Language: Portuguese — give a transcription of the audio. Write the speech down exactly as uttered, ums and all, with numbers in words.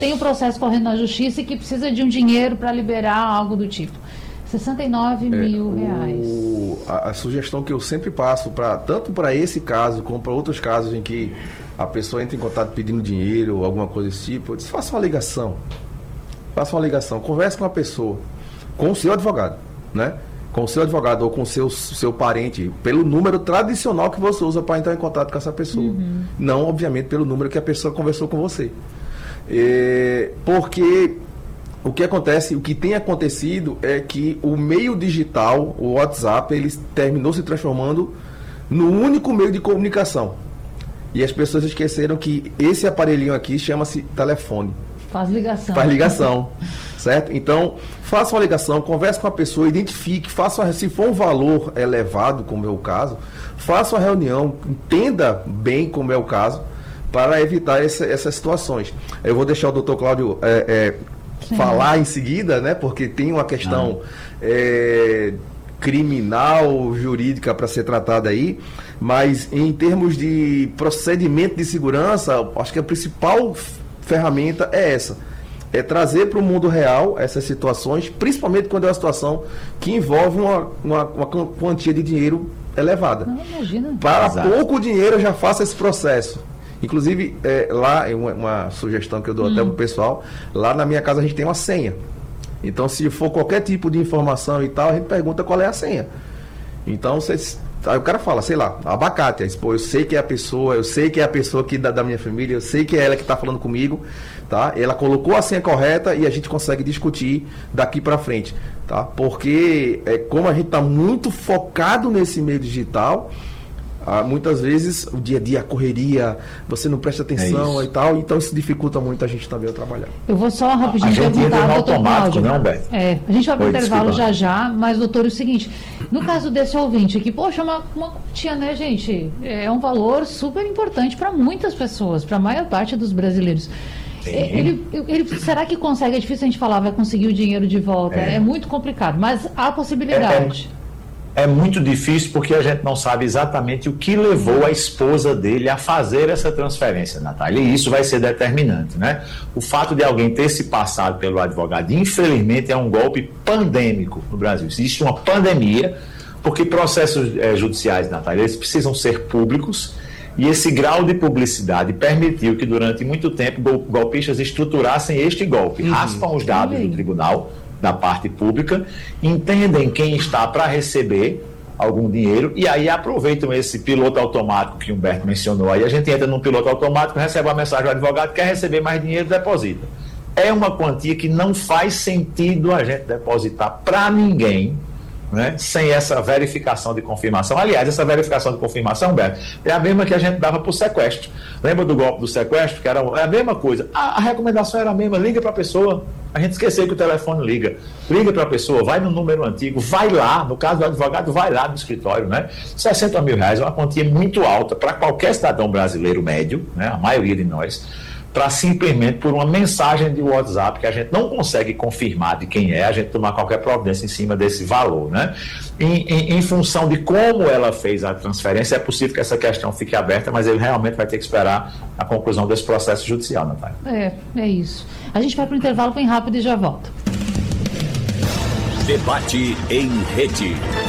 tem um processo correndo na justiça e que precisa de um dinheiro para liberar algo do tipo. sessenta e nove mil reais. O, a, a sugestão que eu sempre passo, pra, tanto para esse caso como para outros casos em que a pessoa entra em contato pedindo dinheiro ou alguma coisa desse tipo, eu disse, faça uma ligação. Faça uma ligação, converse com a pessoa, com o seu advogado, né? Com o seu advogado ou com o seu, seu parente, pelo número tradicional que você usa para entrar em contato com essa pessoa. Uhum. Não, obviamente, pelo número que a pessoa conversou com você. É, porque o que acontece, o que tem acontecido é que o meio digital, o WhatsApp, ele terminou se transformando no único meio de comunicação. E as pessoas esqueceram que esse aparelhinho aqui chama-se telefone. Faz ligação. Faz ligação, certo? Então, faça uma ligação, converse com a pessoa, identifique, faça, se for um valor elevado, como é o caso, faça uma reunião, entenda bem como é o caso, para evitar essa, essas situações. Eu vou deixar o doutor Cláudio é, é, falar em seguida, né? Porque tem uma questão é, criminal, jurídica para ser tratada aí, mas em termos de procedimento de segurança, acho que a principal ferramenta é essa, é trazer para o mundo real essas situações, principalmente quando é uma situação que envolve uma, uma, uma quantia de dinheiro elevada. Não, imagina. Para Exato. Pouco dinheiro já faça esse processo. Inclusive, é, lá é uma, uma sugestão que eu dou hum. até para o pessoal, lá na minha casa a gente tem uma senha. Então, se for qualquer tipo de informação e tal, a gente pergunta qual é a senha. Então, vocês... Aí o cara fala, sei lá, abacate. Aí, pô, eu sei que é a pessoa, eu sei que é a pessoa aqui da, da minha família, eu sei que é ela que está falando comigo, tá? Ela colocou a senha correta e a gente consegue discutir daqui para frente, tá? Porque é, como a gente está muito focado nesse meio digital, ah, muitas vezes o dia a dia, a correria, você não presta atenção é e tal, então isso dificulta muito a gente também a trabalhar. Eu vou só rapidinho a gente perguntar, entra no doutor automático, Cláudio. não, Beto? É, a gente vai para o intervalo desculpa. já já, mas doutor, é o seguinte, no caso desse ouvinte aqui, poxa, uma, uma quantia, né, gente? É um valor super importante para muitas pessoas, para a maior parte dos brasileiros. Ele, ele, será que consegue? É difícil a gente falar, vai conseguir o dinheiro de volta, é, é muito complicado, mas há possibilidade. É, é... É muito difícil porque a gente não sabe exatamente o que levou a esposa dele a fazer essa transferência, Natália, e isso vai ser determinante, né? O fato de alguém ter se passado pelo advogado, infelizmente, é um golpe pandêmico no Brasil. Existe uma pandemia, porque processos é, judiciais, Natália, eles precisam ser públicos, e esse grau de publicidade permitiu que durante muito tempo golpistas estruturassem este golpe, uhum. raspam os dados uhum. do tribunal, da parte pública, entendem quem está para receber algum dinheiro e aí aproveitam esse piloto automático que o Humberto mencionou. Aí a gente entra num piloto automático, recebe uma mensagem do advogado, quer receber mais dinheiro, deposita. É uma quantia que não faz sentido a gente depositar para ninguém, né, sem essa verificação de confirmação. Aliás, essa verificação de confirmação, Humberto, é a mesma que a gente dava para o sequestro. Lembra do golpe do sequestro? Que era a mesma coisa. A, a recomendação era a mesma, liga para a pessoa. A gente esqueceu que o telefone liga. Liga para a pessoa, vai no número antigo, vai lá, no caso do advogado, vai lá no escritório, né? sessenta mil reais é uma quantia muito alta para qualquer cidadão brasileiro médio, né, a maioria de nós, para simplesmente por uma mensagem de WhatsApp que a gente não consegue confirmar de quem é, a gente tomar qualquer providência em cima desse valor, né? Em, em, em função de como ela fez a transferência, é possível que essa questão fique aberta, mas ele realmente vai ter que esperar a conclusão desse processo judicial, Natália. É, é isso. A gente vai para o intervalo bem rápido e já volta. Debate em rede.